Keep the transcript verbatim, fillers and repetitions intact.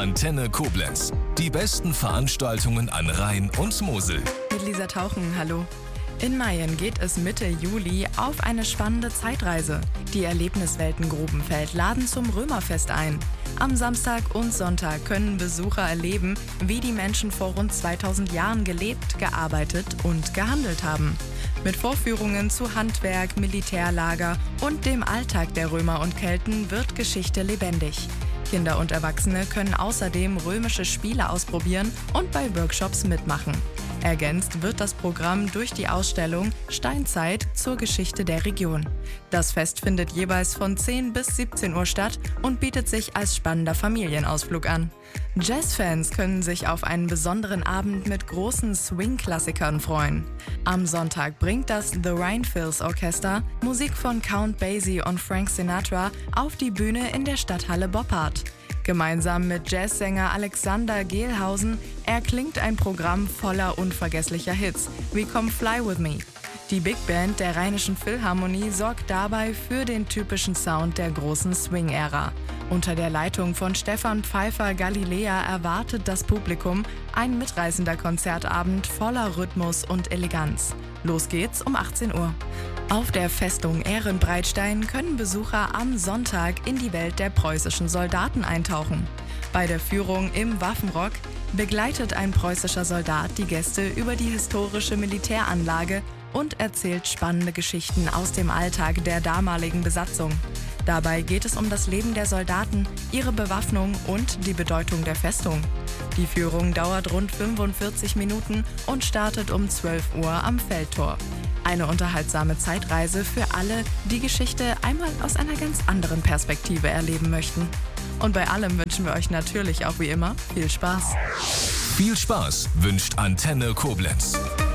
Antenne Koblenz. Die besten Veranstaltungen an Rhein und Mosel. Mit Lisa Tauchen, hallo. In Mayen geht es Mitte Juli auf eine spannende Zeitreise. Die Erlebniswelten Grubenfeld laden zum Römerfest ein. Am Samstag und Sonntag können Besucher erleben, wie die Menschen vor rund zweitausend Jahren gelebt, gearbeitet und gehandelt haben. Mit Vorführungen zu Handwerk, Militärlager und dem Alltag der Römer und Kelten wird Geschichte lebendig. Kinder und Erwachsene können außerdem römische Spiele ausprobieren und bei Workshops mitmachen. Ergänzt wird das Programm durch die Ausstellung Steinzeit zur Geschichte der Region. Das Fest findet jeweils von zehn bis siebzehn Uhr statt und bietet sich als spannender Familienausflug an. Jazzfans können sich auf einen besonderen Abend mit großen Swing-Klassikern freuen. Am Sonntag bringt das The Rheinphils Orchester Musik von Count Basie und Frank Sinatra auf die Bühne in der Stadthalle Boppard. Gemeinsam mit Jazzsänger Alexander Gehlhausen erklingt ein Programm voller unvergesslicher Hits wie Come Fly With Me. Die Big Band der Rheinischen Philharmonie sorgt dabei für den typischen Sound der großen Swing-Ära. Unter der Leitung von Stefan Pfeiffer-Galilea erwartet das Publikum ein mitreißender Konzertabend voller Rhythmus und Eleganz. Los geht's um achtzehn Uhr. Auf der Festung Ehrenbreitstein können Besucher am Sonntag in die Welt der preußischen Soldaten eintauchen. Bei der Führung im Waffenrock begleitet ein preußischer Soldat die Gäste über die historische Militäranlage und erzählt spannende Geschichten aus dem Alltag der damaligen Besatzung. Dabei geht es um das Leben der Soldaten, ihre Bewaffnung und die Bedeutung der Festung. Die Führung dauert rund fünfundvierzig Minuten und startet um zwölf Uhr am Feldtor. Eine unterhaltsame Zeitreise für alle, die Geschichte einmal aus einer ganz anderen Perspektive erleben möchten. Und bei allem wünschen wir euch natürlich auch wie immer viel Spaß. Viel Spaß wünscht Antenne Koblenz.